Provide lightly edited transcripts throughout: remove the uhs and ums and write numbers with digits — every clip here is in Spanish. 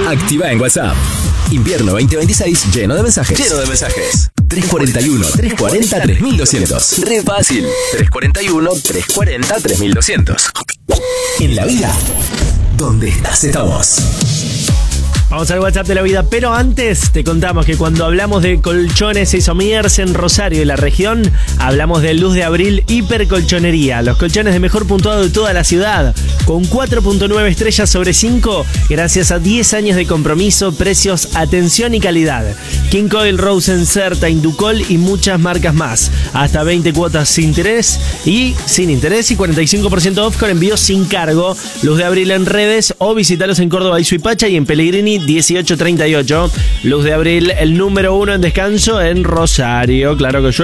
Activa en WhatsApp. Invierno 2026 lleno de mensajes. 341-340-3200. Re fácil. 341-340-3200. En la vida, donde estamos. Vamos al WhatsApp de la vida, pero antes te contamos que cuando hablamos de colchones y somiers en Rosario y la región, hablamos de Luz de Abril Hipercolchonería, los colchones de mejor puntuado de toda la ciudad, con 4.9 estrellas sobre 5, gracias a 10 años de compromiso, precios, atención y calidad. King Coil, Rosen, Certa, Inducol y muchas marcas más. Hasta 20 cuotas sin interés y 45% off con envío sin cargo. Luz de Abril en redes o visitalos en Córdoba y Suipacha y en Pellegrini 1838. Luz de Abril, el número 1 en descanso en Rosario. Claro que sí.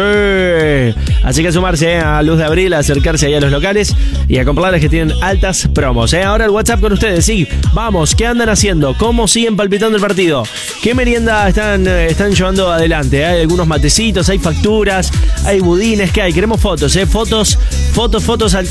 Así que sumarse a Luz de Abril, a acercarse ahí a los locales y a comprarles que tienen altas promos. Ahora el WhatsApp con ustedes. Sí, vamos, ¿qué andan haciendo? ¿Cómo siguen palpitando el partido? ¿Qué merienda están llevando adelante? Hay algunos matecitos, hay facturas, hay budines. ¿Qué hay? Queremos fotos, fotos al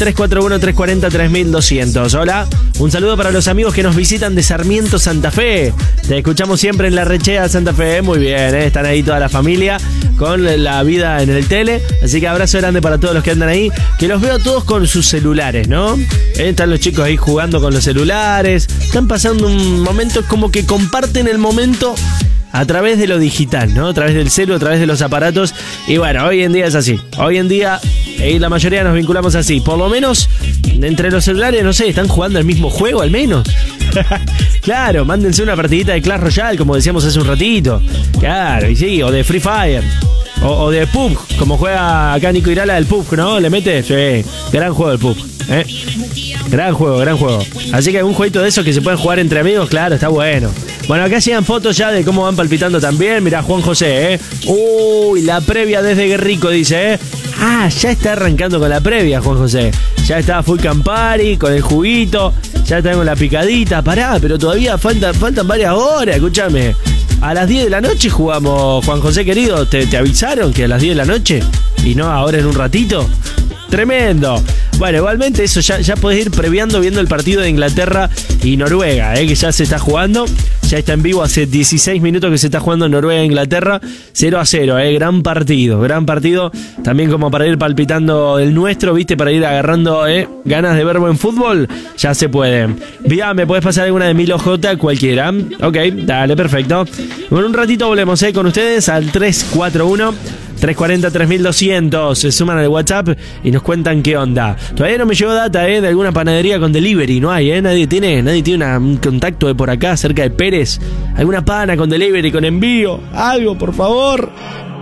341-340-3200. Hola, un saludo para los amigos que nos visitan de Sarmiento, Santa Fe. Te escuchamos siempre en La Rechea, Santa Fe. Muy bien, están ahí toda la familia con la vida en el tele. Así que abrazo grande para todos los que andan ahí, que los veo todos con sus celulares, ¿no? Están los chicos ahí jugando con los celulares. Están pasando un momento, como que comparten el momento a través de lo digital, ¿no? A través del celu, a través de los aparatos. Y bueno, hoy en día es así. Hoy en día la mayoría nos vinculamos así. Por lo menos entre los celulares, no sé, están jugando el mismo juego al menos. Claro, mándense una partidita de Clash Royale, como decíamos hace un ratito. Claro, y sí, o de Free Fire. O de PUBG, como juega acá Nico Irala del PUBG, ¿no? ¿Le mete? Sí, gran juego el PUBG, Gran juego. Así que un jueguito de esos que se pueden jugar entre amigos, claro, está bueno. Bueno, acá llegan fotos ya de cómo van palpitando también. Mirá, Juan José, Uy, la previa desde Guerrico, dice, Ah, ya está arrancando con la previa, Juan José. Ya está full Campari, con el juguito. Ya está con la picadita. Pará, pero todavía faltan varias horas, escúchame. A las 10 de la noche jugamos, Juan José querido. ¿Te avisaron que a las 10 de la noche? Y no ahora en un ratito. Tremendo. Bueno, igualmente eso ya podés ir previando viendo el partido de Inglaterra y Noruega, que ya se está jugando. Ya está en vivo, hace 16 minutos que se está jugando Noruega-Inglaterra. 0-0, gran partido. También como para ir palpitando el nuestro, ¿viste? Para ir agarrando ganas de ver buen fútbol. Ya se puede. Vía, ¿me puedes pasar alguna de Milo J? Cualquiera. Ok, dale, perfecto. Bueno, un ratito volvemos con ustedes al 341-340-3200. Se suman al WhatsApp y nos cuentan qué onda. Todavía no me llegó data de alguna panadería con delivery. No hay, nadie tiene un contacto de por acá cerca de Pérez. Alguna pana con delivery, con envío. Algo, por favor.